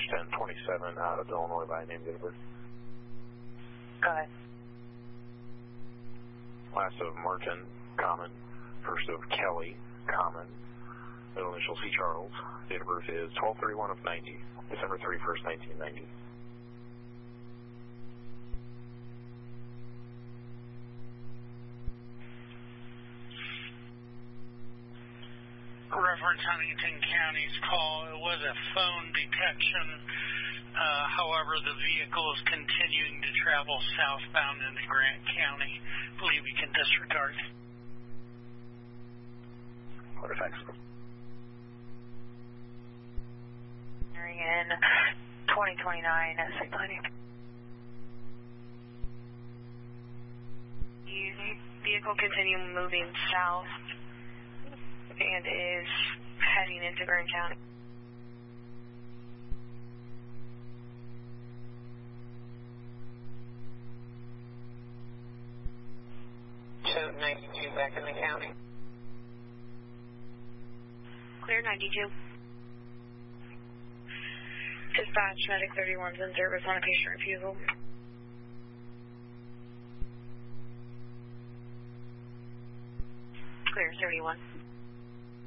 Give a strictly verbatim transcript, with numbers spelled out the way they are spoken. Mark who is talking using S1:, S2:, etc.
S1: ten twenty-seven out of Illinois by name delivered.
S2: Go ahead.
S1: Last of Martin, common. First of Kelly, common. Middle initial C. Charles. Date of birth is twelve thirty-one of ninety, December thirty-first, nineteen ninety.
S3: Reference Huntington County's call. It was a phone detection. Uh, however, the vehicle is continuing to travel southbound into Grant County. I believe we can disregard.
S1: Order, thanks.
S2: In twenty twenty-nine, Saint Clinic. Vehicle continue moving south and is heading into Grant County.
S4: Show ninety-two back in the county.
S2: Clear ninety-two. Dispatch, Medic thirty-one is in service on a patient refusal. Clear thirty-one.